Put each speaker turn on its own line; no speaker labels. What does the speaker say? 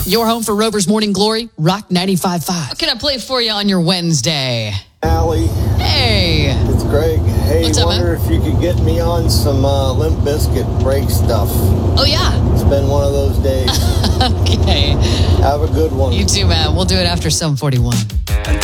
Your home for Rover's Morning Glory, Rock 95.5. What can I play for you on your Wednesday?
Allie.
Hey.
It's Greg. Hey,
What's up,
wonder if you could get me on some Limp Bizkit break stuff.
Oh, yeah.
It's been one of those days.
Okay.
Have a good one.
You too, man. We'll do it after 7:41.